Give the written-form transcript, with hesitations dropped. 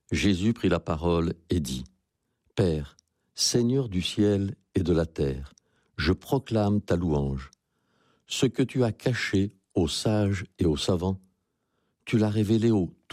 Jésus prit la parole et dit : Père, Seigneur du ciel et de la terre, je proclame ta louange. Ce que tu as caché aux sages et aux savants, tu l'as révélé aux